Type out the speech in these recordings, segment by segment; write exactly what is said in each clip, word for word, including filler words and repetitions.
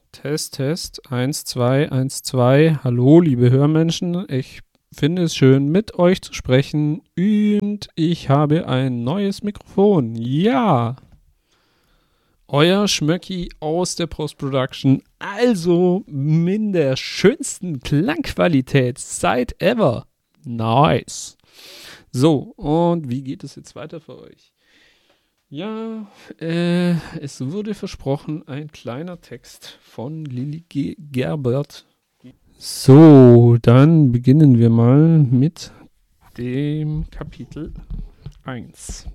Test, Test, eins, zwei, eins, zwei. Hallo, liebe Hörmenschen. Ich finde es schön, mit euch zu sprechen und ich habe ein neues Mikrofon. Ja, euer Schmöcki aus der Post-Production, also in der schönsten Klangqualität seit ever. Nice. So, und wie geht es jetzt weiter für euch? Ja, äh, es wurde versprochen, ein kleiner Text von Lilly G. Gerbert. So, dann beginnen wir mal mit dem Kapitel eins.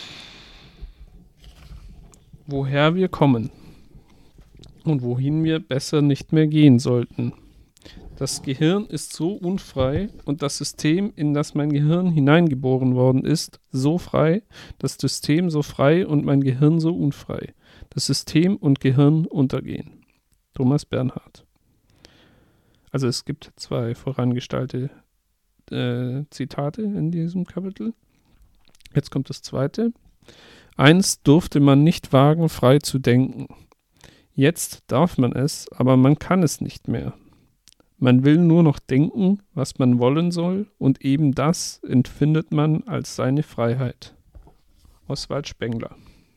Woher wir kommen und wohin wir besser nicht mehr gehen sollten. Das Gehirn ist so unfrei und das System, in das mein Gehirn hineingeboren worden ist, so frei, das System so frei und mein Gehirn so unfrei. Das System und Gehirn untergehen. Thomas Bernhard. Also es gibt zwei vorangestellte äh, Zitate in diesem Kapitel. Jetzt kommt das zweite. Eins durfte man nicht wagen, frei zu denken. Jetzt darf man es, aber man kann es nicht mehr. Man will nur noch denken, was man wollen soll, und eben das empfindet man als seine Freiheit. Oswald Spengler.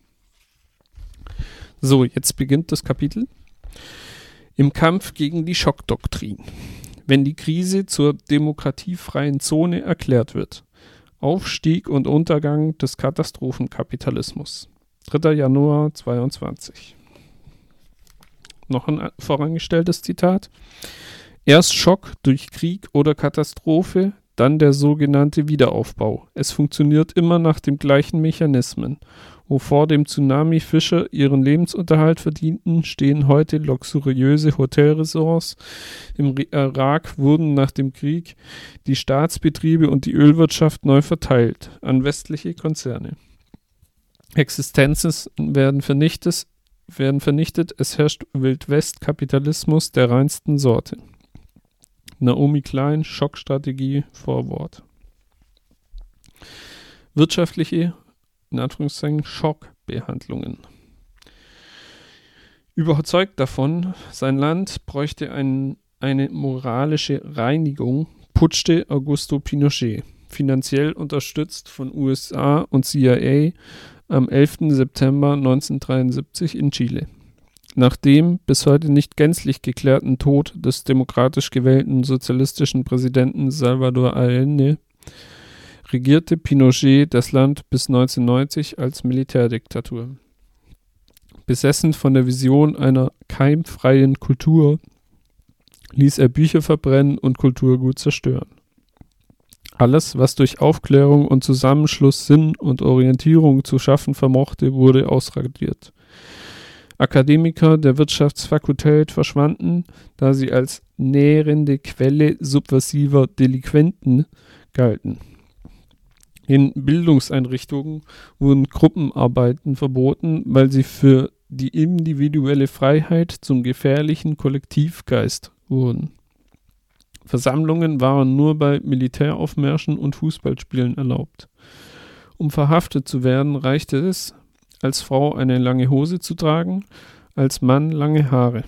So, jetzt beginnt das Kapitel. Im Kampf gegen die Schockdoktrin. Wenn die Krise zur demokratiefreien Zone erklärt wird. Aufstieg und Untergang des Katastrophenkapitalismus. dritter Januar zweiundzwanzig. Noch ein vorangestelltes Zitat. Erst Schock durch Krieg oder Katastrophe, dann der sogenannte Wiederaufbau. Es funktioniert immer nach den gleichen Mechanismen. Wo vor dem Tsunami Fischer ihren Lebensunterhalt verdienten, stehen heute luxuriöse Hotelresorts. Im Irak wurden nach dem Krieg die Staatsbetriebe und die Ölwirtschaft neu verteilt an westliche Konzerne. Existenzen werden vernichtet, werden vernichtet. Es herrscht Wildwest-Kapitalismus der reinsten Sorte. Naomi Klein, Schockstrategie, Vorwort. Wirtschaftliche, in Anführungszeichen, Schockbehandlungen. Überzeugt davon, sein Land bräuchte ein, eine moralische Reinigung, putschte Augusto Pinochet, finanziell unterstützt von U S A und C I A, am elften September neunzehnhundertdreiundsiebzig in Chile. Nach dem bis heute nicht gänzlich geklärten Tod des demokratisch gewählten sozialistischen Präsidenten Salvador Allende regierte Pinochet das Land bis neunzehnhundertneunzig als Militärdiktatur. Besessen von der Vision einer keimfreien Kultur ließ er Bücher verbrennen und Kulturgut zerstören. Alles, was durch Aufklärung und Zusammenschluss Sinn und Orientierung zu schaffen vermochte, wurde ausradiert. Akademiker der Wirtschaftsfakultät verschwanden, da sie als nährende Quelle subversiver Delinquenten galten. In Bildungseinrichtungen wurden Gruppenarbeiten verboten, weil sie für die individuelle Freiheit zum gefährlichen Kollektivgeist wurden. Versammlungen waren nur bei Militäraufmärschen und Fußballspielen erlaubt. Um verhaftet zu werden, reichte es, als Frau eine lange Hose zu tragen, als Mann lange Haare.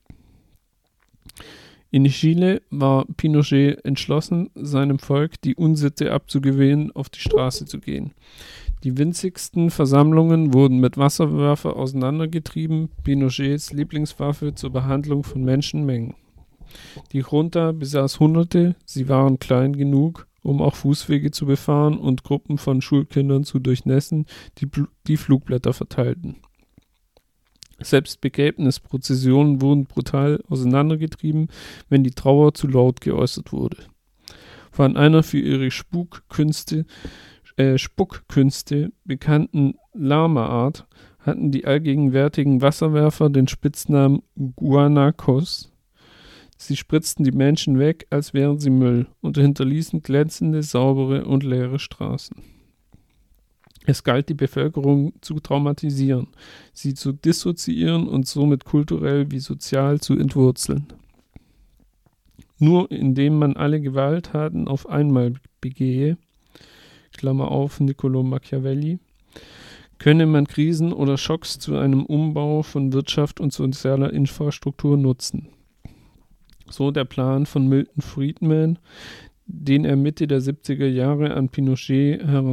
In Chile war Pinochet entschlossen, seinem Volk die Unsitte abzugewöhnen, auf die Straße zu gehen. Die winzigsten Versammlungen wurden mit Wasserwerfer auseinandergetrieben, Pinochets Lieblingswaffe zur Behandlung von Menschenmengen. Die Junta besaß Hunderte, sie waren klein genug, um auch Fußwege zu befahren und Gruppen von Schulkindern zu durchnässen, die die Flugblätter verteilten. Selbst Begräbnisprozessionen wurden brutal auseinandergetrieben, wenn die Trauer zu laut geäußert wurde. Von einer für ihre Spukkünste, äh, Spuckkünste bekannten Lama-Art hatten die allgegenwärtigen Wasserwerfer den Spitznamen Guanacos. Sie spritzten die Menschen weg, als wären sie Müll, und hinterließen glänzende, saubere und leere Straßen. Es galt, die Bevölkerung zu traumatisieren, sie zu dissoziieren und somit kulturell wie sozial zu entwurzeln. Nur indem man alle Gewalttaten auf einmal begehe, Klammer auf, Niccolò Machiavelli, könne man Krisen oder Schocks zu einem Umbau von Wirtschaft und sozialer Infrastruktur nutzen. So der Plan von Milton Friedman, den er Mitte der siebziger Jahre an Pinochet heran